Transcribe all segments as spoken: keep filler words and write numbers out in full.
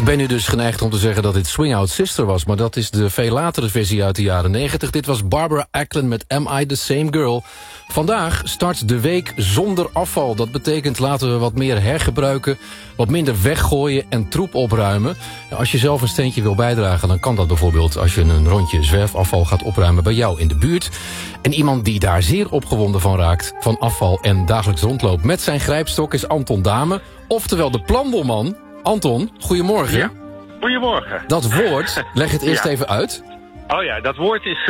ben nu dus geneigd om te zeggen dat dit Swing Out Sister was, maar dat is de veel latere versie uit de jaren negentig. Dit was Barbara Acklin met Am I the Same Girl. Vandaag start de week zonder afval. Dat betekent laten we wat meer hergebruiken, wat minder weggooien en troep opruimen. Als je zelf een steentje wil bijdragen, dan kan dat bijvoorbeeld als je een rondje zwerfafval gaat opruimen bij jou in de buurt. En iemand die daar zeer opgewonden van raakt, van afval en dagelijks rondloopt met zijn grijpstok, is Anton Dame, oftewel de plandelman. Anton, goedemorgen. Ja, goedemorgen. Dat woord, leg het eerst ja. even uit. Oh ja, dat woord is uh,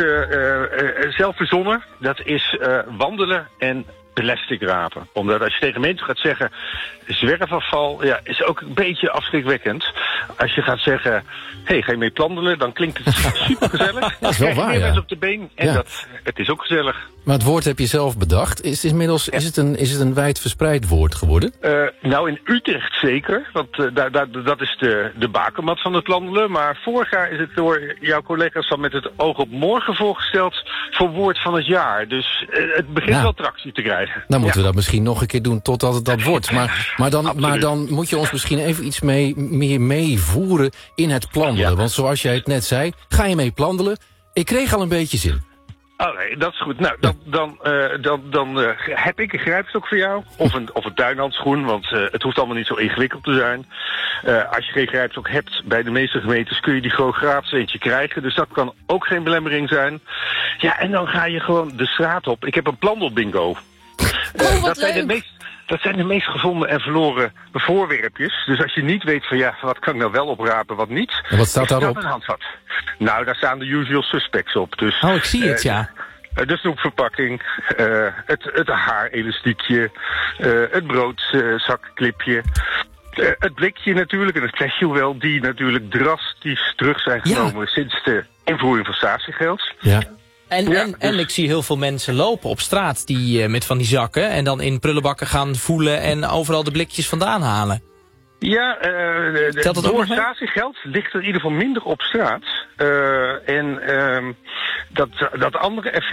uh, zelf verzonnen. Dat is uh, wandelen en plastic rapen. Omdat als je tegen mensen gaat zeggen zwerfafval, ja, is ook een beetje afschrikwekkend. Als je gaat zeggen, hé, hey, ga je mee wandelen, dan klinkt het super gezellig. Dat is wel waar, ja. Mensen op de been en ja. dat, het is ook gezellig. Maar het woord heb je zelf bedacht. Is, is, inmiddels, ja. is, het een, is het een wijd verspreid woord geworden? Uh, nou, in Utrecht zeker. Want uh, daar, daar, dat is de, de bakermat van het wandelen. Maar vorig jaar is het door jouw collega's dan met het oog op morgen voorgesteld voor woord van het jaar. Dus uh, het begint ja. wel tractie te krijgen. Dan moeten ja. we dat misschien nog een keer doen totdat het dat wordt. Maar, maar, dan, maar dan moet je ons misschien even iets mee, meer meevoeren in het plandelen. Ja. Want zoals jij het net zei, ga je mee plandelen? Ik kreeg al een beetje zin. Oh nee, dat is goed. Nou, dan, dan, uh, dan, dan uh, heb ik een grijpstok voor jou. Of een, of een tuinhandschoen, want uh, het hoeft allemaal niet zo ingewikkeld te zijn. Uh, als je geen grijpstok hebt, bij de meeste gemeentes kun je die gewoon gratis eentje krijgen. Dus dat kan ook geen belemmering zijn. Ja, en dan ga je gewoon de straat op. Ik heb een plandelbingo. Uh, oh, wat dat zijn leuk. de meest... Dat zijn de meest gevonden en verloren voorwerpjes. Dus als je niet weet van ja, wat kan ik nou wel oprapen, wat niet. En wat staat daarop? Een handvat. Nou, daar staan de usual suspects op. Dus, oh, ik zie het, uh, ja. De snoepverpakking, uh, het, het haarelastiekje, uh, het broodzakkclipje. Uh, het blikje natuurlijk en het flesje wel, die natuurlijk drastisch terug zijn genomen ja. sinds de invoering van statiegeld. Ja. En, ja, en, dus... en ik zie heel veel mensen lopen op straat die uh, met van die zakken en dan in prullenbakken gaan voelen en overal de blikjes vandaan halen. Ja, uh, de, Telt dat door ook nog statiegeld ligt er in ieder geval minder op straat. Uh, en uh, dat, dat andere effect